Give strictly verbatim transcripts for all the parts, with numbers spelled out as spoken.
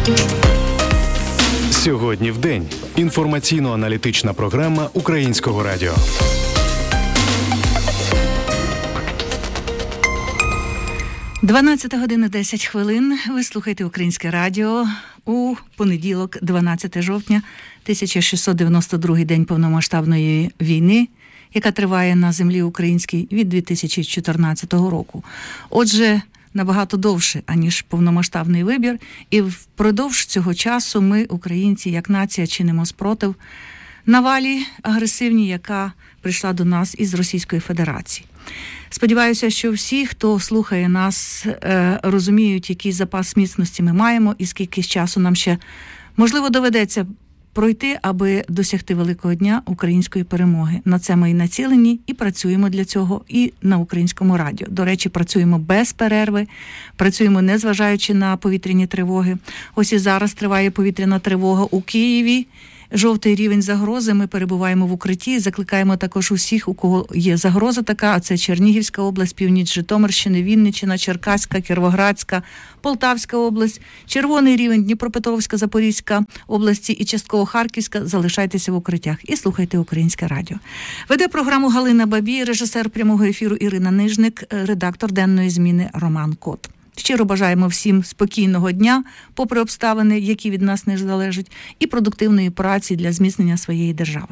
Сьогодні в день. Інформаційно-аналітична програма Українського радіо. дванадцята година десять хвилин. Ви слухаєте Українське радіо у понеділок, дванадцяте жовтня, тисяча шістсот дев'яносто другий день повномасштабної війни, яка триває на землі українській від дві тисячі чотирнадцятого року. Отже, набагато довше, аніж повномасштабний вибір, і впродовж цього часу ми, українці, як нація, чинимо спротив навалі агресивній, яка прийшла до нас із Російської Федерації. Сподіваюся, що всі, хто слухає нас, розуміють, який запас міцності ми маємо і скільки часу нам ще, можливо, доведеться пройти, аби досягти великого дня української перемоги. На це ми і націлені, і працюємо для цього, і на Українському радіо. До речі, працюємо без перерви, працюємо незважаючи на повітряні тривоги. Ось і зараз триває повітряна тривога у Києві. Жовтий рівень загрози, ми перебуваємо в укритті, закликаємо також усіх, у кого є загроза така, а це Чернігівська область, північ Житомирщини, Вінниччина, Черкаська, Кіровоградська, Полтавська область, червоний рівень Дніпропетровська, Запорізька області і частково Харківська, залишайтеся в укриттях і слухайте Українське радіо. Веде програму Галина Бабій, режисер прямого ефіру Ірина Нижник, редактор денної зміни Роман Кот. Щиро бажаємо всім спокійного дня, попри обставини, які від нас не залежать, і продуктивної праці для зміцнення своєї держави.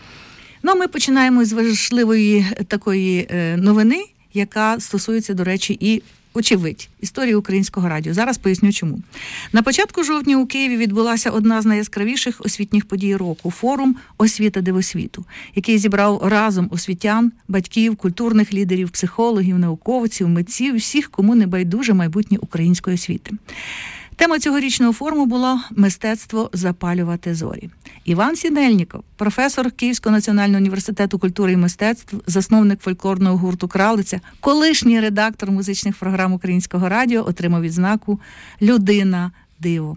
Ну, а ми починаємо з важливої такої новини, яка стосується, до речі, і очевидь, історії Українського радіо. Зараз поясню чому. На початку жовтня у Києві відбулася одна з найяскравіших освітніх подій року – форум «Освіта дивосвіту», який зібрав разом освітян, батьків, культурних лідерів, психологів, науковців, митців, всіх, кому не байдуже майбутнє української освіти. Тема цьогорічного форуму була «Мистецтво запалювати зорі». Іван Сінельніков, професор Київського національного університету культури і мистецтв, засновник фольклорного гурту «Кралиця», колишній редактор музичних програм Українського радіо, отримав відзнаку «Людина-диво».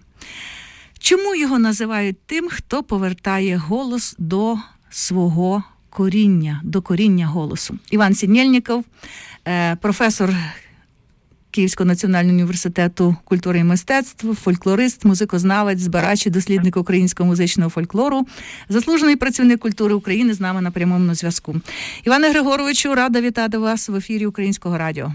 Чому його називають тим, хто повертає голос до свого коріння, до коріння голосу? Іван Сінельніков, професор Київського національного університету культури і мистецтв, фольклорист, музикознавець, збирач і дослідник українського музичного фольклору, заслужений працівник культури України з нами на прямому зв'язку. Іване Григоровичу, рада вітати вас в ефірі Українського радіо.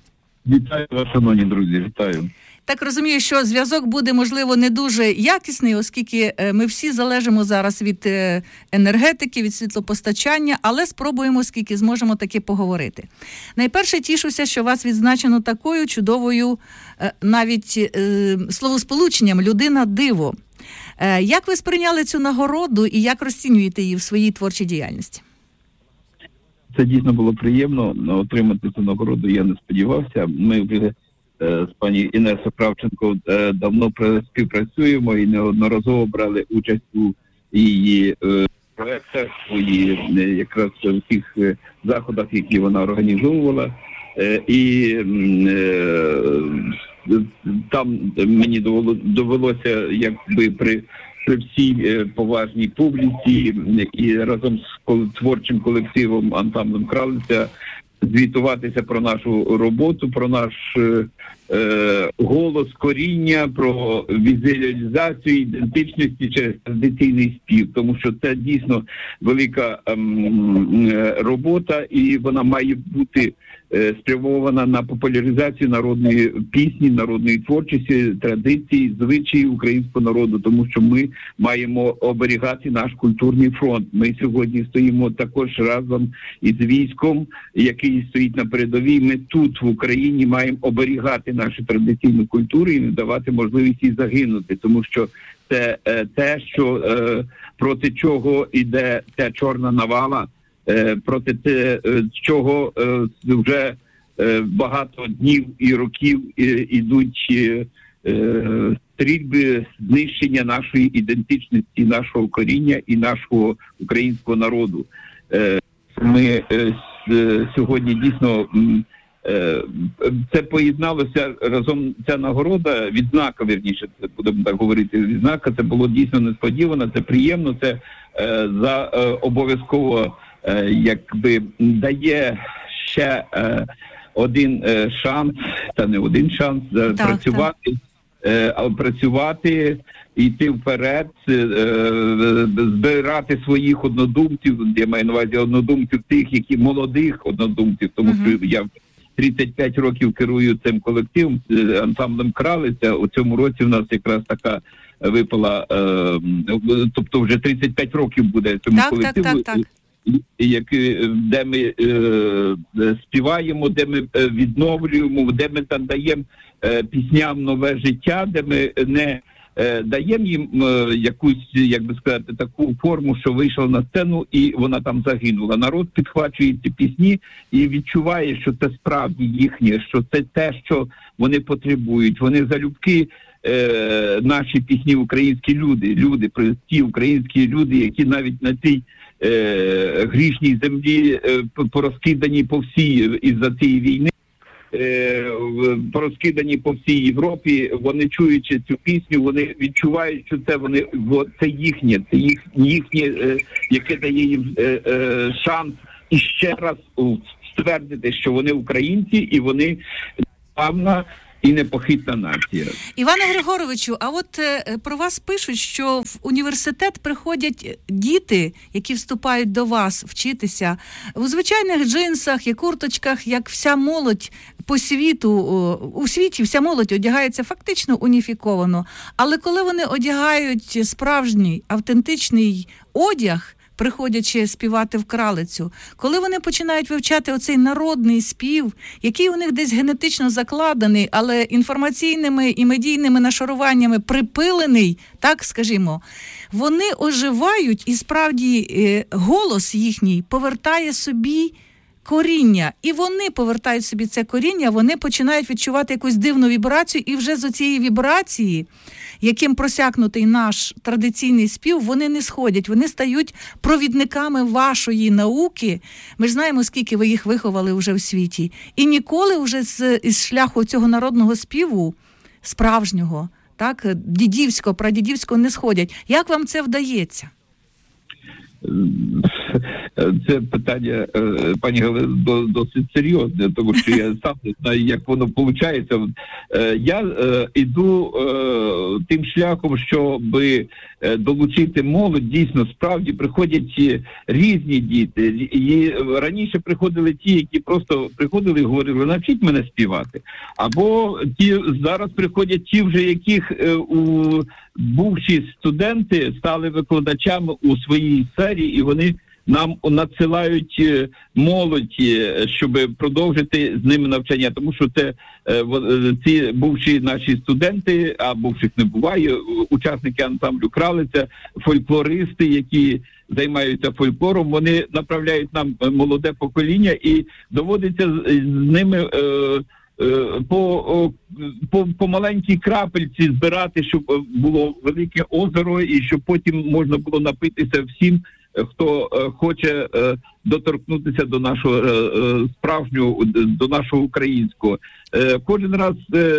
Вітаю вас, шановні друзі, вітаю. Так розумію, що зв'язок буде, можливо, не дуже якісний, оскільки ми всі залежимо зараз від енергетики, від світлопостачання, але спробуємо, скільки зможемо, таки поговорити. Найперше, тішуся, що вас відзначено такою чудовою навіть словосполученням «людина-диво». Як ви сприйняли цю нагороду і як розцінюєте її в своїй творчій діяльності? Це дійсно було приємно. Отримати цю нагороду я не сподівався. Ми вже з пані Інесою Кравченко давно співпрацюємо і неодноразово брали участь у її проєктах, у її якраз у всіх заходах, які вона організовувала. І там мені довелося, якби при при всій поважній публіці і разом з творчим колективом ансамблем «Кралиця» звітуватися про нашу роботу, про наш е, голос, коріння, про візуалізацію ідентичності через традиційний спів. Тому що це дійсно велика е, робота, і вона має бути е, спрямована на популяризацію народної пісні, народної творчості, традицій, звичаїв українського народу, тому що ми маємо оберігати наш культурний фронт. Ми сьогодні стоїмо також разом із військом, який стоїть на передовій. Ми тут, в Україні, маємо оберігати нашу традиційну культуру і не давати можливість їй загинути, тому що це е, те, що е, проти чого йде ця чорна навала, е, проти те, е, чого е, вже е, багато днів і років е, ідуть е, е, стрільби знищення нашої ідентичності, нашого коріння і нашого українського народу. Е, ми е, сьогодні дійсно це поєдналося разом, ця нагорода, відзнака, вірніше, це будемо так говорити, відзнака, це було дійсно несподівано, це приємно, це е, за е, обов'язково е, якби дає ще е, один е, шанс, та не один шанс, так, працювати працювати, йти вперед, збирати своїх однодумців, я маю на увазі однодумців тих, які молодих однодумців, тому uh-huh. що я тридцять п'ять років керую цим колективом, ансамблем «Кралиця». У цьому році в нас якраз така випала, тобто вже тридцять п'ять років буде цьому так, колективу. Так, так, так. Як, де ми е, співаємо, де ми відновлюємо, де ми там даємо е, пісням нове життя, де ми не е, даємо їм е, якусь, як би сказати, таку форму, що вийшла на сцену і вона там загинула. Народ підхвачує ці пісні і відчуває, що це справді їхнє, що це те, що вони потребують. Вони залюбки е, наші пісні, українські люди, люди, прості українські люди, які навіть на цій Е, грішній землі е, порозкидані по всій із-за цієї війни, е, порозкидані по всій Європі. Вони, чуючи цю пісню, вони відчувають, що це вони це їхнє, це їх, їхнє, е, яке дає їм е, е, шанс і ще раз ствердити, що вони українці і вони певна і непохитна нація. Іване Григоровичу, а от е, про вас пишуть, що в університет приходять діти, які вступають до вас вчитися у звичайних джинсах і курточках, як вся молодь по світу, у світі вся молодь одягається фактично уніфіковано. Але коли вони одягають справжній, автентичний одяг, приходячи співати в Кралицю, коли вони починають вивчати оцей народний спів, який у них десь генетично закладений, але інформаційними і медійними нашаруваннями припилений, так скажімо, вони оживають і справді голос їхній повертає собі коріння. І вони повертають собі це коріння, вони починають відчувати якусь дивну вібрацію, і вже з цієї вібрації, яким просякнутий наш традиційний спів, вони не сходять, вони стають провідниками вашої науки. Ми ж знаємо, скільки ви їх виховали вже в світі. І ніколи вже з, із шляху цього народного співу, справжнього, так, дідівського, прадідівського не сходять. Як вам це вдається? Це питання, пані Галино, досить серйозне, тому що я сам не знаю, як воно виходить. Я йду тим шляхом, щоб долучити молодь. Дійсно, справді приходять різні діти. І раніше приходили ті, які просто приходили і говорили, навчіть мене співати. Або ті зараз приходять ті, вже яких у бувші студенти стали викладачами у своїй сфері, і вони нам надсилають молодь, щоб продовжити з ними навчання. Тому що це ці бувші наші студенти, а бувших не буває, учасники ансамблю «Кралиця», фольклористи, які займаються фольклором, вони направляють нам молоде покоління і доводиться з ними по, по, по маленькій крапельці збирати, щоб було велике озеро і щоб потім можна було напитися всім, хто хоче доторкнутися до нашого справжнього, до нашого українського. Кожен раз,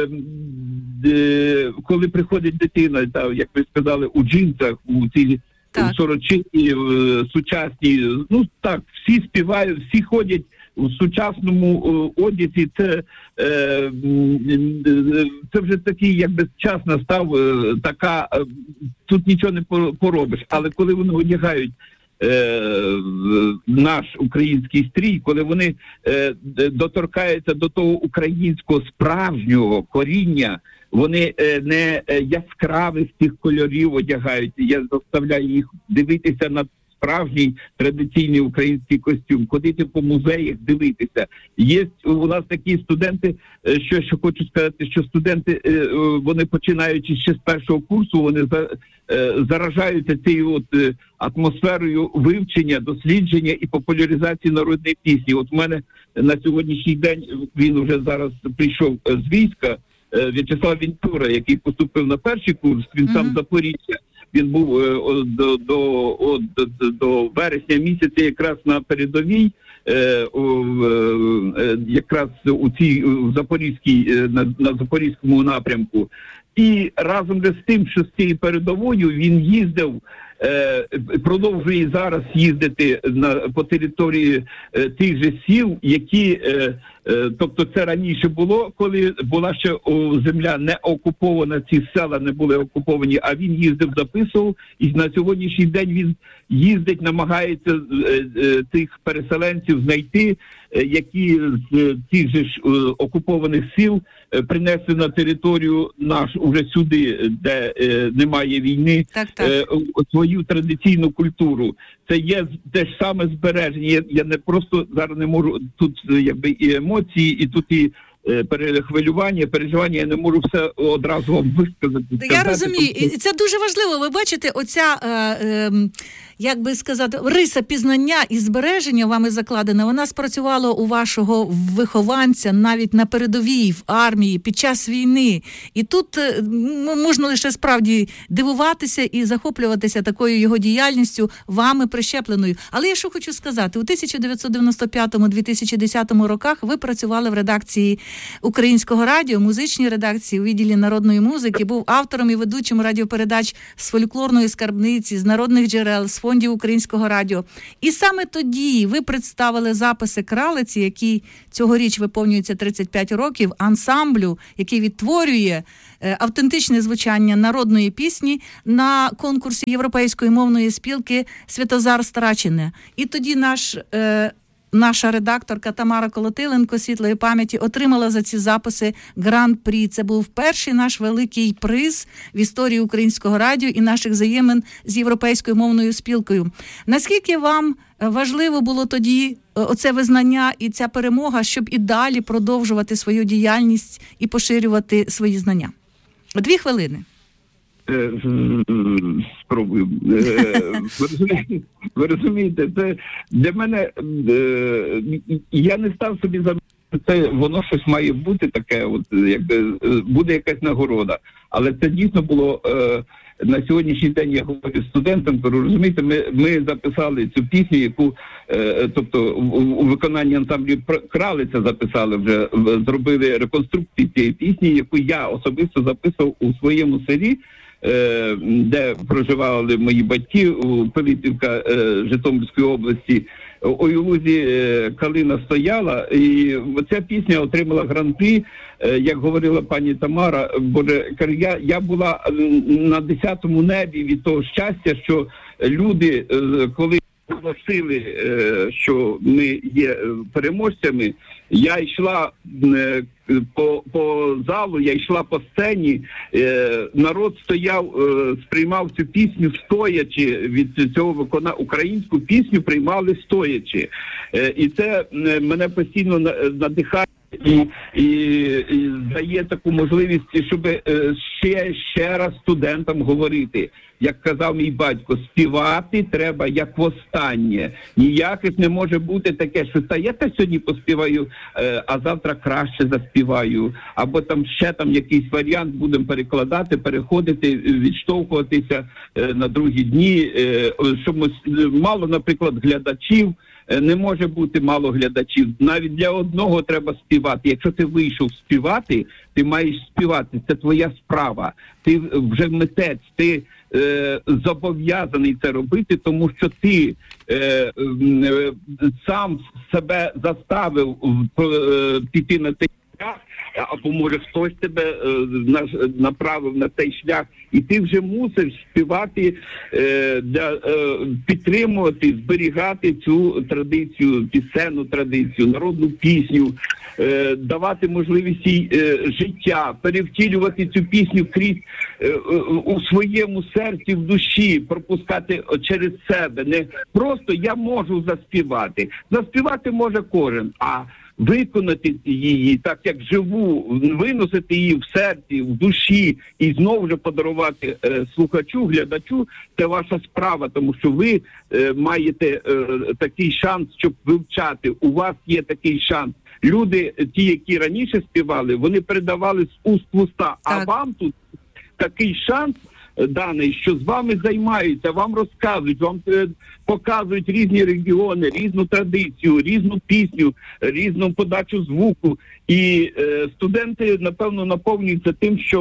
коли приходить дитина, як ви сказали, у джинсах, у цій сорочині, сучасній, ну так, всі співають, всі ходять у сучасному одязі, це, е, це вже такий, якби час настав, е, така, е, тут нічого не поробиш. Але коли вони одягають е, наш український стрій, коли вони е, доторкаються до того українського справжнього коріння, вони е, не яскравих тих кольорів одягають. Я заставляю їх дивитися на справжній традиційний український костюм, ходити по музеях, дивитися. Є у нас такі студенти, що, що хочу сказати, що студенти, вони починаючи ще з першого курсу, вони заражаються цією от атмосферою вивчення, дослідження і популяризації народної пісні. От у мене на сьогоднішній день, він вже зараз прийшов з війська, В'ячеслав Вінтура, який поступив на перший курс, він mm-hmm. сам з Запоріжжя. Він був е, до, до, до, до вересня місяця якраз на передовій, е, е, якраз у цій в Запорізькій, на, на Запорізькому напрямку. І разом з тим, що з цією передовою він їздив е, продовжує зараз їздити на, по території е, тих же сіл, які, е, е, тобто це раніше було, коли була ще о, земля не окупована, ці села не були окуповані, а він їздив, записував, і на сьогоднішній день він їздить, намагається е, е, тих переселенців знайти, е, які з тих же ж е, окупованих сіл е, принесли на територію наш уже сюди, де е, немає війни, так, так. Е, свою традиційну культуру. Це є те ж саме збереження. Я, я не просто зараз не можу, тут якби і емоції, і тут і перехвилювання, переживання, я не можу все одразу вам висказати. Я сказати, розумію, і це дуже важливо. Ви бачите, оця, е, е, як би сказати, риса пізнання і збереження вами закладена, вона спрацювала у вашого вихованця навіть на передовій, в армії, під час війни. І тут е, можна лише справді дивуватися і захоплюватися такою його діяльністю, вами прищепленою. Але я що хочу сказати, у тисяча дев'ятсот дев'яносто п'ятому - дві тисячі десятому роках ви працювали в редакції Українського радіо, музичній редакції у відділі народної музики, був автором і ведучим радіопередач з фольклорної скарбниці, з народних джерел, з фондів Українського радіо. І саме тоді ви представили записи «Кралиці», який цьогоріч виповнюється тридцять п'ять років, ансамблю, який відтворює е, автентичне звучання народної пісні на конкурсі Європейської мовної спілки «Святозар Страчене». І тоді наш е, Наша редакторка Тамара Колотиленко, світлої пам'яті, отримала за ці записи гран-прі. Це був перший наш великий приз в історії Українського радіо і наших взаємин з Європейською мовною спілкою. Наскільки вам важливо було тоді оце визнання і ця перемога, щоб і далі продовжувати свою діяльність і поширювати свої знання? Дві хвилини. Спробую. Ви розумієте, це для мене, я не став собі за це, воно щось має бути таке, от якби буде якась нагорода. Але це дійсно було на сьогоднішній день, я говорю студентам, розумієте, ми, ми записали цю пісню, яку, тобто у виконанні ансамблю «Кралиця» записали вже, зробили реконструкцію цієї пісні, яку я особисто записував у своєму селі, де проживали мої батьки, у Пилипівка Житомирської області. У лузі калина стояла, і ця пісня отримала гран-прі, як говорила пані Тамара. Боже, я, я була на десятому небі від того щастя, що люди, коли оголосили, що ми є переможцями, я йшла по, по залу, я йшла по сцені, народ стояв, сприймав цю пісню стоячи, від цього виконання, українську пісню приймали стоячи. І це мене постійно надихає і, і, і дає таку можливість, щоб ще, ще раз студентам говорити. Як казав мій батько, співати треба як востаннє. Ніяких не може бути таке, що та я та сьогодні поспіваю, а завтра краще заспіваю. Або там ще там якийсь варіант будемо перекладати, переходити, відштовхуватися на другі дні. Щоб мало, наприклад, глядачів. Не може бути мало глядачів. Навіть для одного треба співати. Якщо ти вийшов співати, ти маєш співати. Це твоя справа. Ти вже митець, ти е, зобов'язаний це робити, тому що ти е, е, сам себе заставив е, піти на цей шлях, або може хтось тебе е, направив на цей шлях, і ти вже мусиш співати, е, для, е, підтримувати, зберігати цю традицію, пісенну традицію, народну пісню, е, давати можливість їй е, життя, перевтілювати цю пісню крізь е, у своєму серці, в душі, пропускати через себе. Не просто я можу заспівати. Заспівати може кожен, а виконати її так, як живу, виносити її в серці, в душі і знову ж подарувати е, слухачу, глядачу, це ваша справа, тому що ви е, маєте е, такий шанс, щоб вивчати. У вас є такий шанс. Люди, ті, які раніше співали, вони передавали з уст в уста, а вам тут такий шанс даний, що з вами займаються, вам розказують, вам е, показують різні регіони, різну традицію, різну пісню, різну подачу звуку. І е, студенти, напевно, наповнюються тим, що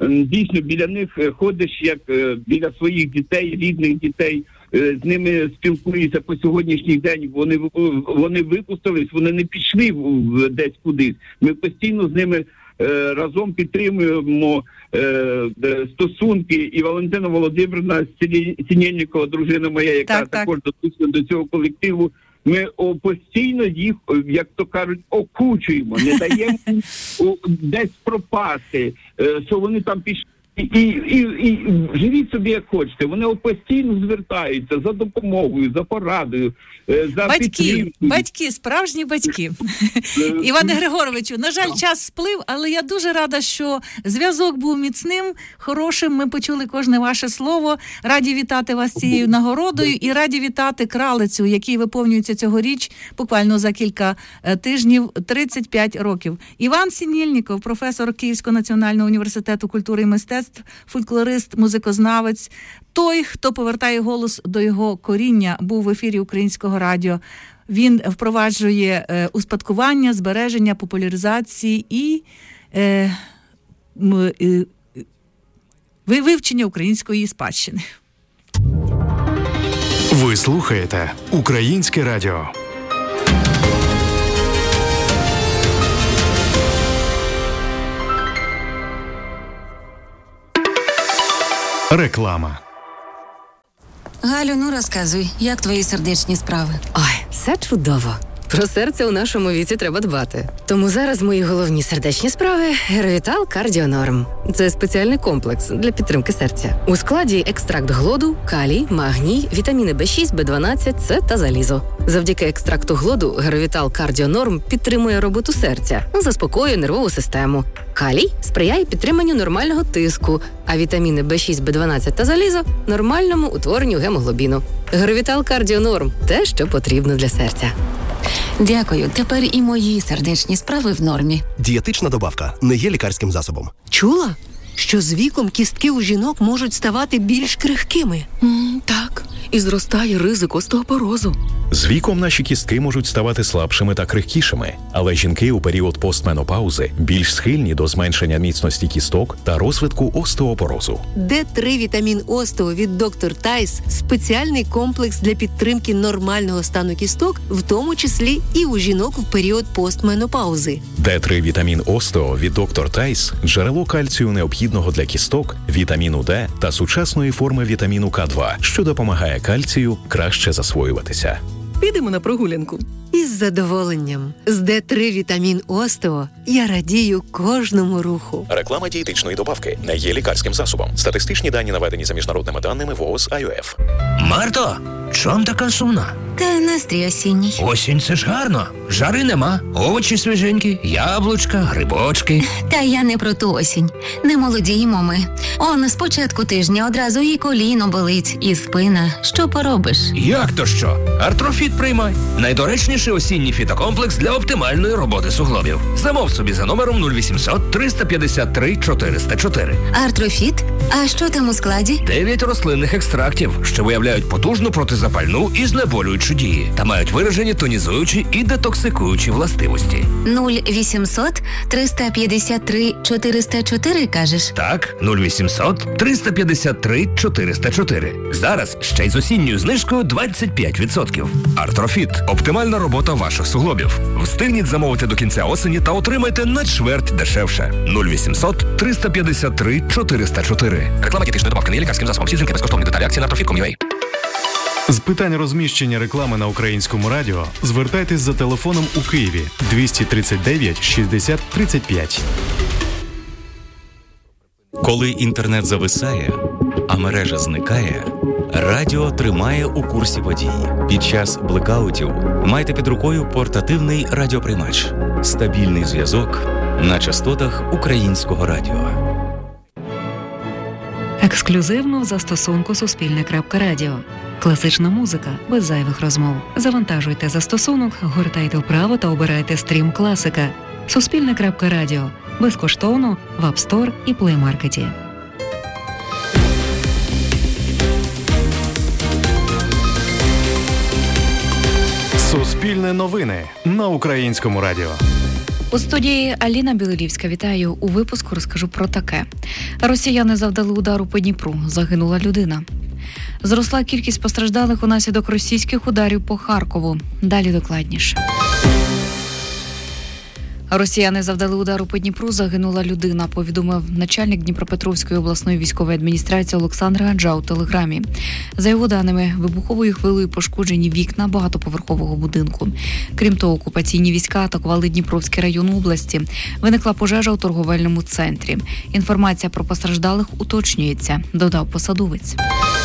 дійсно біля них ходиш як біля своїх дітей, рідних дітей, з ними спілкуєшся по сьогоднішній день. Вони вони випустились, вони не пішли десь кудись. Ми постійно з ними разом підтримуємо стосунки. І Валентина Володимирівна Синельникова, дружина моя, яка так, також дотична до цього колективу, ми о, постійно їх, як то кажуть, окучуємо, не даємо о, десь пропасти, е, що вони там пішли. І, і, і живіть собі як хочете. Вони постійно звертаються за допомогою, за порадою, за батьки, підтримкою. Батьки, справжні батьки. Іване Григоровичу, на жаль, час сплив, але я дуже рада, що зв'язок був міцним, хорошим. Ми почули кожне ваше слово. Раді вітати вас цією нагородою і раді вітати Кралицю, який виповнюється цьогоріч, буквально за кілька тижнів, тридцять п'ять років. Іван Синельников, професор Київського національного університету культури і мистецтв, фольклорист, музикознавець, той, хто повертає голос до його коріння, був в ефірі Українського радіо. Він впроваджує е, успадкування, збереження, популяризації і е, м, е, вивчення української спадщини. Ви слухаєте Українське радіо. Реклама. Галю, ну розказуй, як твої сердечні справи? Ой, все чудово. Про серце у нашому віці треба дбати. Тому зараз мої головні сердечні справи – Геровітал Кардіонорм. Це спеціальний комплекс для підтримки серця. У складі екстракт глоду, калій, магній, вітаміни Б шість, Б дванадцять, С та залізо. Завдяки екстракту глоду Геровітал Кардіонорм підтримує роботу серця, заспокоює нервову систему. Калій сприяє підтриманню нормального тиску, а вітаміни Б шість, Б дванадцять та залізо – нормальному утворенню гемоглобіну. Геровітал Кардіонорм – те, що потрібно для серця. Дякую. Тепер і мої сердечні справи в нормі. Дієтична добавка не є лікарським засобом. Чула, що з віком кістки у жінок можуть ставати більш крихкими? Mm, так, і зростає ризик остеопорозу. З віком наші кістки можуть ставати слабшими та крихкішими, але жінки у період постменопаузи більш схильні до зменшення міцності кісток та розвитку остеопорозу. Д три вітамін Остео від доктор Тайс – спеціальний комплекс для підтримки нормального стану кісток, в тому числі і у жінок в період постменопаузи. Д три вітамін Остео від доктор Тайс – джерело кальцію необхідного для кісток, вітаміну Д та сучасної форми вітаміну К два, що допомагає кальцію краще засвоюватися. Підемо на прогулянку. Із задоволенням. З Д три вітамін Остео я радію кожному руху. Реклама дієтичної добавки не є лікарським засобом. Статистичні дані наведені за міжнародними даними ВООЗ ай о еф. Марто, чом така сумна? Та настрій осінній. Осінь – це ж гарно. Жари нема. Овочі свіженькі, яблучка, грибочки. Та я не про ту осінь. Не молодіємо ми. Он з початку тижня одразу і коліно болить, і спина. Що поробиш? Як то що? Артрофіт приймай. Найдоречніший осінній фітокомплекс для оптимальної роботи суглобів. Замов собі за номером нуль вісімсот триста п'ятдесят три чотириста чотири. Артрофіт? А що там у складі? Дев'ять рослинних екстрактів, що виявляють потужну протизапальну і знеболюючу дії та мають виражені тонізуючі і детоксикуючі властивості. нуль вісімсот триста п'ятдесят три чотириста чотири, кажеш? Так, нуль вісімсот триста п'ятдесят три чотириста чотири. Зараз ще й з осінньою знижкою двадцять п'ять відсотків. Артрофіт – оптимальна робота ваших суглобів. Встигніть замовити до кінця осені та отримайте на чверть дешевше. нуль вісімсот триста п'ятдесят три чотириста чотири. Реклама дієтичної добавки не є лікарським засобом. Всі дзвінки безкоштовні. Деталі акції на артрофіт крапка ком крапка ю а. З питань розміщення реклами на Українському радіо звертайтесь за телефоном у Києві двісті тридцять дев'ять шістдесят тридцять п'ять. Коли інтернет зависає, а мережа зникає, радіо тримає у курсі подій. Під час блекаутів майте під рукою портативний радіоприймач. Стабільний зв'язок на частотах Українського радіо. Ексклюзивно в застосунку Суспільне.Радіо. Класична музика без зайвих розмов. Завантажуйте застосунок, гортайте вправо та обирайте стрім класика. Суспільне.Радіо. Безкоштовно в App Store і Play Market. Суспільне новини на Українському радіо. У студії Аліна Білолівська. Вітаю. У випуску розкажу про таке. Росіяни завдали удару по Дніпру. Загинула людина. Зросла кількість постраждалих унаслідок російських ударів по Харкову. Далі докладніше. Росіяни завдали удару по Дніпру, загинула людина, повідомив начальник Дніпропетровської обласної військової адміністрації Олександр Гаджа у телеграмі. За його даними, вибуховою хвилею пошкоджені вікна багатоповерхового будинку. Крім того, окупаційні війська атакували Дніпровський район області. Виникла пожежа у торговельному центрі. Інформація про постраждалих уточнюється, додав посадовець.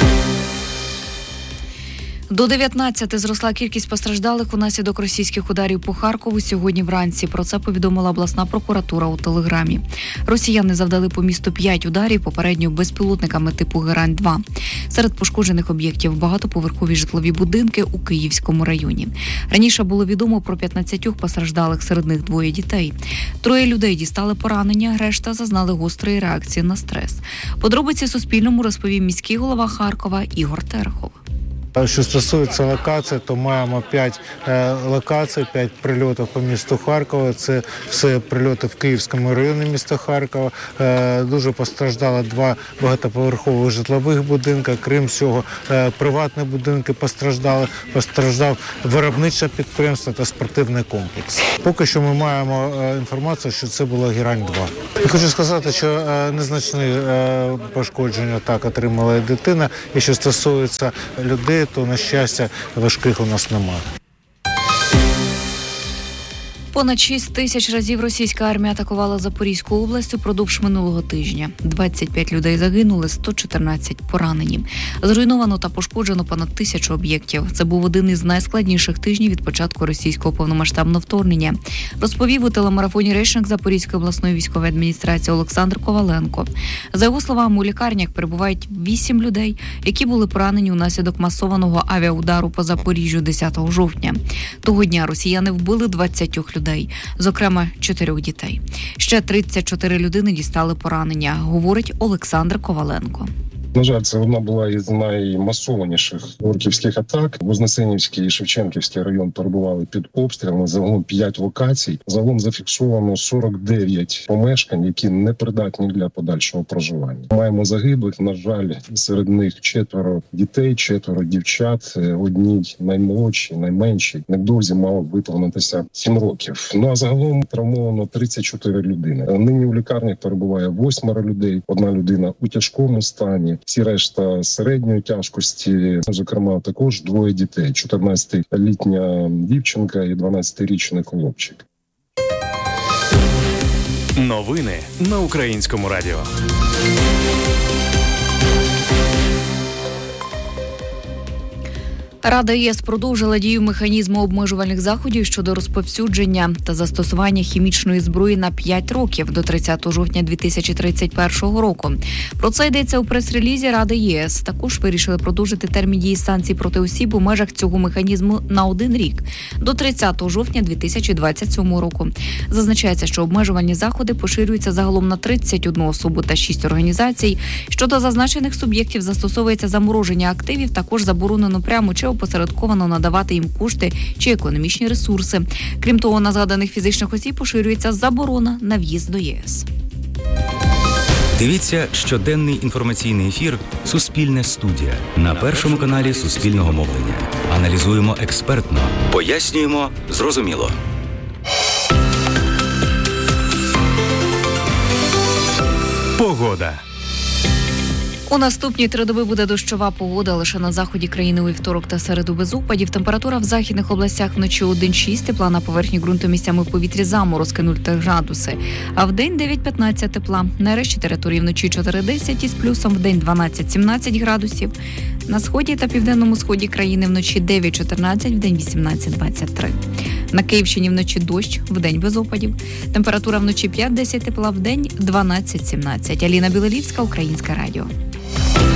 До дев'ятнадцяти зросла кількість постраждалих унаслідок російських ударів по Харкову сьогодні вранці. Про це повідомила обласна прокуратура у телеграмі. Росіяни завдали по місту п'ять ударів, попередньо безпілотниками типу Герань два. Серед пошкоджених об'єктів багатоповерхові житлові будинки у Київському районі. Раніше було відомо про п'ятнадцять постраждалих, серед них двоє дітей. Троє людей дістали поранення, решта зазнали гострої реакції на стрес. Подробиці Суспільному розповів міський голова Харкова Ігор Терехов. Що стосується локацій, то маємо п'ять е, локацій, п'ять прильотів по місту Харкова. Це все прильоти в Київському районі міста Харкова. Е, дуже постраждало два багатоповерхових житлових будинки. Крім цього, е, приватні будинки постраждали. Постраждав виробниче підприємство та спортивний комплекс. Поки що ми маємо е, інформацію, що це було Герань два. Я хочу сказати, що е, незначні е, пошкодження так отримала і дитина. І що стосується людей, то, на щастя, важких у нас немає. Понад шість тисяч разів російська армія атакувала Запорізьку область упродовж минулого тижня. двадцять п'ять людей загинули, сто чотирнадцять поранені. Зруйновано та пошкоджено понад тисячу об'єктів. Це був один із найскладніших тижнів від початку російського повномасштабного вторгнення, розповів у телемарафоні речник Запорізької обласної військової адміністрації Олександр Коваленко. За його словами, у лікарнях перебувають вісім людей, які були поранені унаслідок масованого авіаудару по Запоріжжю десятого жовтня. Того дня росіяни вбили двадцять людей. Зокрема, чотирьох дітей. Ще тридцять чотири людини дістали поранення, говорить Олександр Коваленко. На жаль, це одна була із наймасованіших орківських атак. Вознесенівський і Шевченківський район перебували під обстрілами. Загалом п'ять локацій. Загалом зафіксовано сорок дев'ять помешкань, які не придатні для подальшого проживання. Маємо загиблих, на жаль, серед них четверо дітей, четверо дівчат. Одній наймолодшій, найменшій. Невдовзі мало виповнитися сім років. Ну а загалом травмовано тридцять чотири людини. Нині у лікарнях перебуває восьмеро людей. Одна людина у тяжкому стані. Всі решта середньої тяжкості, зокрема, також двоє дітей. чотирнадцятилітня дівчинка і дванадцятирічний хлопчик. Новини на Українському радіо. Рада ЄС продовжила дію механізму обмежувальних заходів щодо розповсюдження та застосування хімічної зброї на п'ять років до тридцятого жовтня дві тисячі тридцять першого року. Про це йдеться у прес-релізі Ради ЄС. Також вирішили продовжити термін дії санкцій проти осіб у межах цього механізму на один рік до тридцятого жовтня дві тисячі двадцять сьомого року. Зазначається, що обмежувальні заходи поширюються загалом на тридцять одну особу та шість організацій. Щодо зазначених суб'єктів застосовується замороження активів, також заборонено прямо чи опосередковано надавати їм кошти чи економічні ресурси. Крім того, на згаданих фізичних осіб поширюється заборона на в'їзд до ЄС. Дивіться щоденний інформаційний ефір «Суспільне студія» на першому каналі Суспільного мовлення. Аналізуємо експертно, пояснюємо зрозуміло. Погода. У наступні три доби буде дощова погода. Лише на заході країни у вівторок та середу без опадів. Температура в західних областях вночі один-шість, тепла на поверхні ґрунту місцями в повітрі заморозки нуль-три градуси. А в день дев'ять-п'ятнадцять тепла. На решті території вночі чотири-десять із плюсом, в день дванадцять-сімнадцять градусів. На сході та південному сході країни вночі дев'ять-чотирнадцять, в день вісімнадцять-двадцять три. На Київщині вночі дощ, в день без опадів. Температура вночі п'ять-десять тепла, в день дванадцять-сімнадцять. Аліна Білолівська, Українське радіо.